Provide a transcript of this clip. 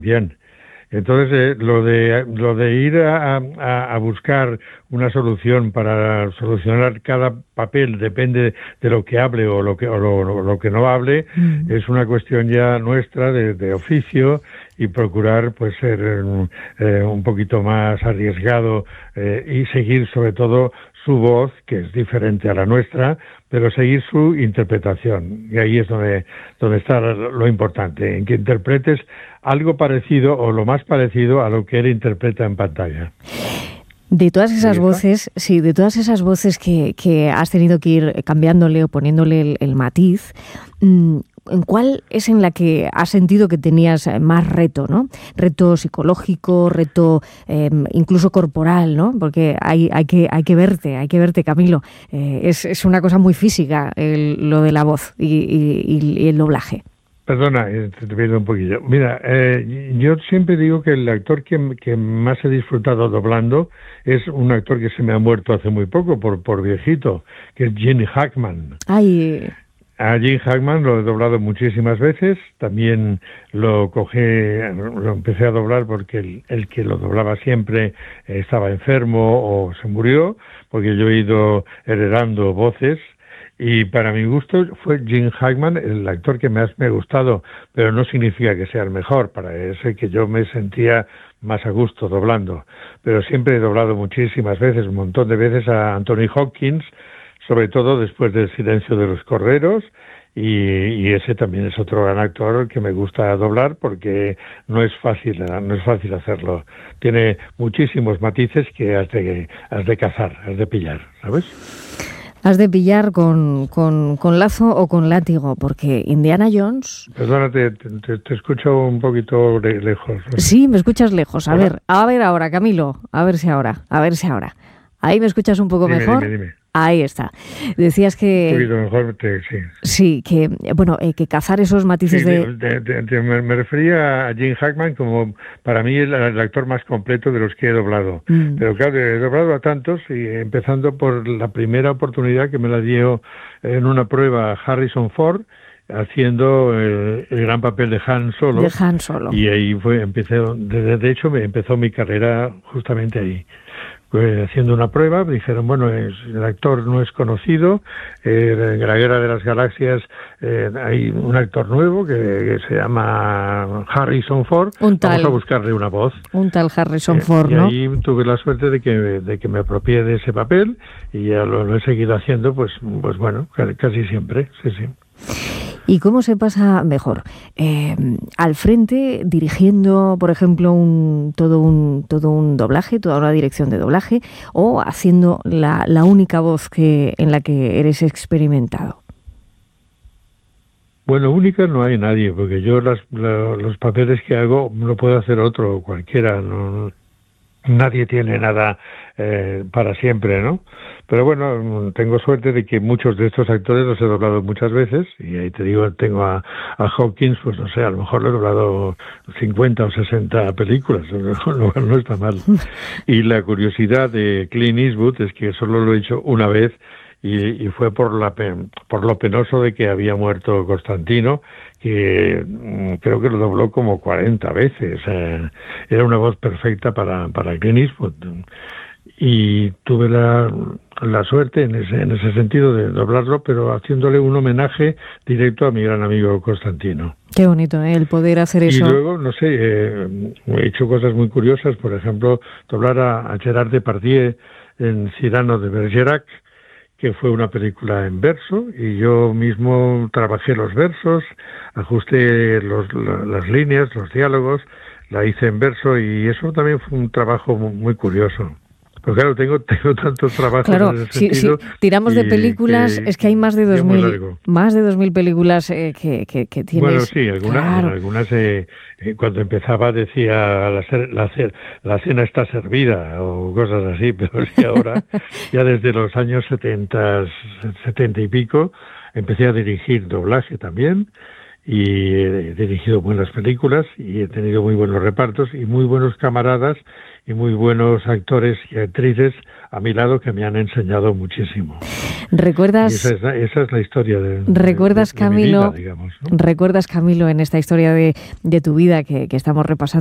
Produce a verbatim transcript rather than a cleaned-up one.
bien. Entonces, eh, lo de lo de ir a, a, a buscar una solución para solucionar cada papel, depende de lo que hable o lo que o lo, lo que no hable, mm. es una cuestión ya nuestra de, de oficio, y procurar pues ser eh, un poquito más arriesgado eh, y seguir sobre todo su voz, que es diferente a la nuestra, pero seguir su interpretación. Y ahí es donde, donde está lo importante, en que interpretes algo parecido o lo más parecido a lo que él interpreta en pantalla. De todas esas voces, sí, de todas esas voces que, que has tenido que ir cambiándole o poniéndole el, el matiz, ¿en cuál es en la que has sentido que tenías más reto, ¿no? Reto psicológico, reto eh, incluso corporal, ¿no? Porque hay, hay, que, hay que verte, hay que verte, Camilo. Eh, es, es una cosa muy física el, lo de la voz y, y, y el doblaje. Perdona, te pierdo un poquillo. Mira, eh, yo siempre digo que el actor que, que más he disfrutado doblando es un actor que se me ha muerto hace muy poco, por, por viejito, que es Gene Hackman. Ay... A Gene Hackman lo he doblado muchísimas veces, también lo cogí, lo empecé a doblar porque el, el que lo doblaba siempre estaba enfermo o se murió, porque yo he ido heredando voces, y para mi gusto fue Gene Hackman el actor que más me ha gustado, pero no significa que sea el mejor, para ese que yo me sentía más a gusto doblando, pero siempre he doblado muchísimas veces, un montón de veces a Anthony Hopkins, sobre todo después del Silencio de los Corderos, y, y ese también es otro gran actor que me gusta doblar porque no es fácil, no es fácil hacerlo. Tiene muchísimos matices que has de, has de cazar, has de pillar, ¿sabes? Has de pillar con, con, con lazo o con látigo, porque Indiana Jones... Perdona, te, te, te escucho un poquito de lejos. ¿No? Sí, me escuchas lejos. A ¿Hola? ver, a ver ahora, Camilo, a ver si ahora, a ver si ahora. Ahí me escuchas un poco dime, mejor. Dime, dime. Ahí está. Decías que... Un poquito mejor, te, sí. Sí, que, bueno, eh, que cazar esos matices sí, de... de, de, de me, me refería a Gene Hackman como, para mí, el, el actor más completo de los que he doblado. Mm. Pero claro, he doblado a tantos, y empezando por la primera oportunidad que me la dio en una prueba Harrison Ford, haciendo el, el gran papel de Han Solo. De Han Solo. Y ahí fue, empecé, de, de hecho, me empezó mi carrera justamente ahí. Pues haciendo una prueba, dijeron, bueno, es, el actor no es conocido, eh, en la Guerra de las Galaxias eh, hay un actor nuevo que, que se llama Harrison Ford, un tal, vamos a buscarle una voz. Un tal Harrison eh, Ford, y ¿no? Y ahí tuve la suerte de que, de que me apropié de ese papel, y ya lo, lo he seguido haciendo, pues, pues bueno, casi siempre, sí, sí. ¿Y cómo se pasa mejor? Eh, al frente, dirigiendo, por ejemplo, un, todo, un, todo un doblaje, toda una dirección de doblaje, o haciendo la, la única voz que en la que eres experimentado? Bueno, única no hay nadie, porque yo las, la, los papeles que hago lo puede hacer otro, cualquiera, no, nadie tiene nada eh, para siempre, ¿no? Pero bueno, tengo suerte de que muchos de estos actores los he doblado muchas veces, y ahí te digo, tengo a, a Hopkins, pues no sé, a lo mejor le he doblado cincuenta o sesenta películas, no, no está mal. Y la curiosidad de Clint Eastwood es que solo lo he hecho una vez, y, y fue por la por lo penoso de que había muerto Constantino, que mm, creo que lo dobló como cuarenta veces. Eh, era una voz perfecta para, para Clint Eastwood. Y tuve la, la suerte en ese, en ese sentido de doblarlo, pero haciéndole un homenaje directo a mi gran amigo Constantino. Qué bonito, ¿eh? El poder hacer eso. Y luego, no sé, eh, he hecho cosas muy curiosas, por ejemplo, doblar a, a Gerard Depardieu en Cyrano de Bergerac, que fue una película en verso, y yo mismo trabajé los versos, ajusté los, la, las líneas, los diálogos, la hice en verso, y eso también fue un trabajo muy, muy curioso. Pero claro, tengo, tengo tantos trabajos claro, en ese si, sentido. Si tiramos de películas, que, es que hay más de dos mil, más de dos mil películas eh, que, que, que tienes. Bueno, sí, algunas, claro. algunas eh, eh, cuando empezaba decía la, la, la cena está servida o cosas así, pero sí ahora, ya desde los años setenta, setenta y pico, empecé a dirigir doblaje también, y he dirigido buenas películas, y he tenido muy buenos repartos y muy buenos camaradas y muy buenos actores y actrices a mi lado que me han enseñado muchísimo. ¿Recuerdas? Esa es, la, esa es la historia de, ¿recuerdas, de, de Camilo, mi vida, digamos, ¿no? ¿Recuerdas, Camilo, en esta historia de, de tu vida que, que estamos repasando?